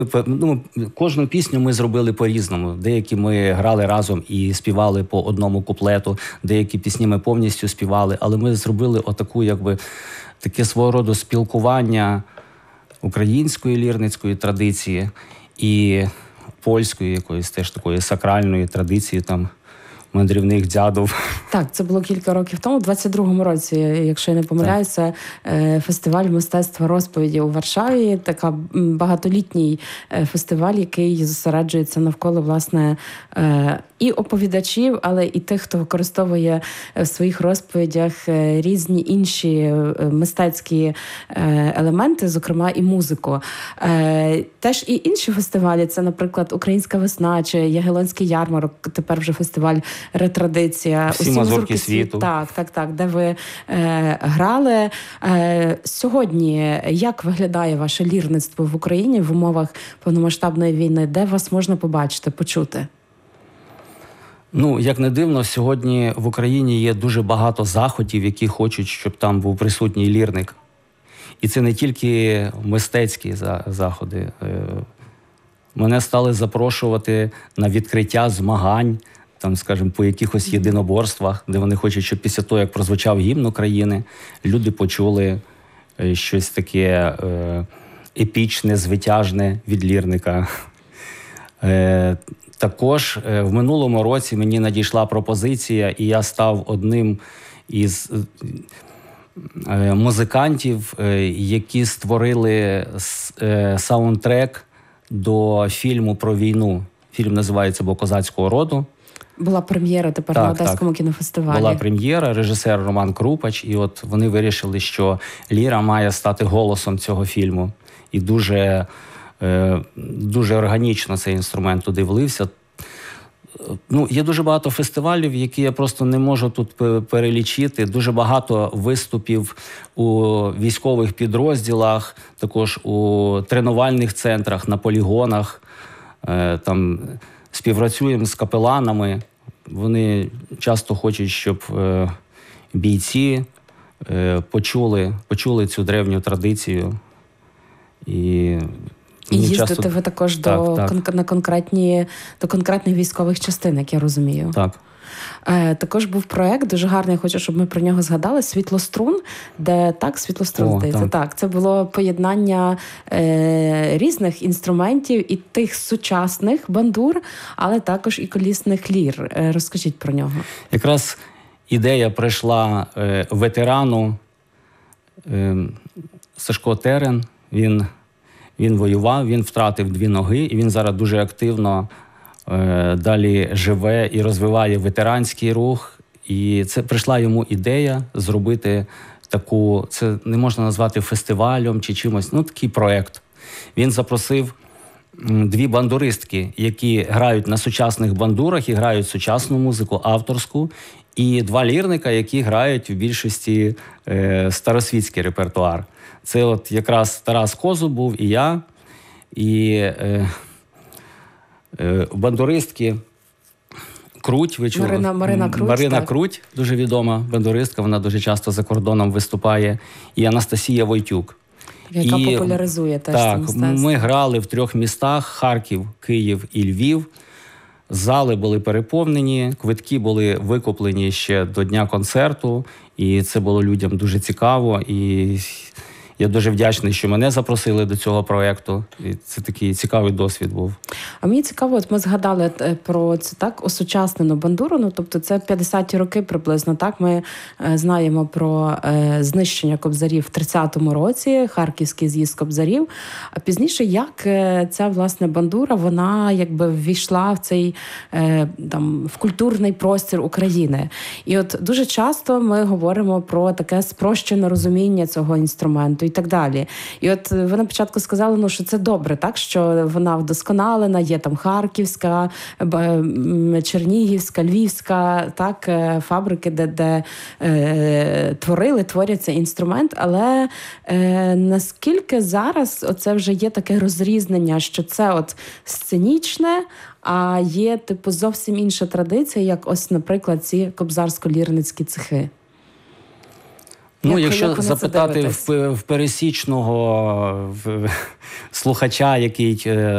Ну, кожну пісню ми зробили по-різному. Деякі ми грали разом і співали по одному куплету, деякі пісні ми повністю співали, але ми зробили отаку, якби, таке свого роду спілкування української лірницької традиції і польської якоїсь теж такої сакральної традиції, там, мандрівних дядів. Так, це було кілька років тому, у 22-му році, якщо я не помиляюся, фестиваль мистецтва розповіді у Варшаві. Така багатолітній фестиваль, який зосереджується навколо, власне, і оповідачів, але і тих, хто використовує в своїх розповідях різні інші мистецькі елементи, зокрема і музику. Теж і інші фестивалі, це, наприклад, Українська весна чи Ягелонський ярмарок, тепер вже фестиваль Ретрадиція. Всі мазурки світу. Так, де ви грали. Сьогодні як виглядає ваше лірництво в Україні в умовах повномасштабної війни? Де вас можна побачити, почути? Ну, як не дивно, сьогодні в Україні є дуже багато заходів, які хочуть, щоб там був присутній лірник. І це не тільки мистецькі заходи. Мене стали запрошувати на відкриття змагань, там, скажімо, по якихось єдиноборствах, де вони хочуть, щоб після того, як прозвучав гімн України, люди почули щось таке епічне, звитяжне від лірника. Також в минулому році мені надійшла пропозиція, і я став одним із музикантів, які створили саундтрек до фільму про війну. Фільм називається «Бо козацького роду». Була прем'єра тепер на Одеському кінофестивалі. Була прем'єра, режисер Роман Крупач, і от вони вирішили, що ліра має стати голосом цього фільму. І дуже органічно цей інструмент туди влився. Ну, є дуже багато фестивалів, які я просто не можу тут перелічити. Дуже багато виступів у військових підрозділах, також у тренувальних центрах, на полігонах. Там співпрацюємо з капеланами. Вони часто хочуть, щоб бійці почули цю древню традицію. І їздите ви також до конкретних військових частин, як я розумію. Так. Також був проєкт, дуже гарний, хочу, щоб ми про нього згадали, «Світлострун», де «Світлострун», здається. Так, це було поєднання різних інструментів і тих сучасних бандур, але також і колісних лір. Розкажіть про нього. Якраз ідея прийшла ветерану Сашко Терен. Він воював, він втратив 2 ноги, і він зараз дуже активно далі живе і розвиває ветеранський рух. І це прийшла йому ідея зробити таку, це не можна назвати фестивалем чи чимось, ну такий проєкт. Він запросив 2 бандуристки, які грають на сучасних бандурах і грають сучасну музику, авторську, і 2 лірника, які грають в більшості старосвітський репертуар. Це от якраз Тарас Козуб був і я, і бандуристки Круть, ви чули? Марина Круть, дуже відома бандуристка, вона дуже часто за кордоном виступає, і Анастасія Войтюк. Яка популяризує теж це мистецтво. Так, ми грали в 3 містах: Харків, Київ і Львів. Зали були переповнені, квитки були викуплені ще до дня концерту, і це було людям дуже цікаво. І я дуже вдячний, що мене запросили до цього проєкту. І це такий цікавий досвід був. А мені цікаво, от ми згадали про це, так, осучаснену бандуру, ну, тобто це 50-ті роки приблизно, так? Ми знаємо про знищення кобзарів в 30-му році, Харківський з'їзд кобзарів. А пізніше, як ця, власне, бандура, вона якби ввійшла в цей в культурний простір України. І от дуже часто ми говоримо про таке спрощене розуміння цього інструменту і так далі. І от ви на початку сказали, ну, що це добре, так, що вона вдосконалена, є там Харківська, Чернігівська, Львівська, так, фабрики, де творять цей інструмент, але наскільки зараз оце вже є таке розрізнення, що це от сценічне, а є, типу, зовсім інша традиція, як ось, наприклад, ці кобзарсько-лірницькі цехи? Ну, якщо запитати в пересічного слухача, який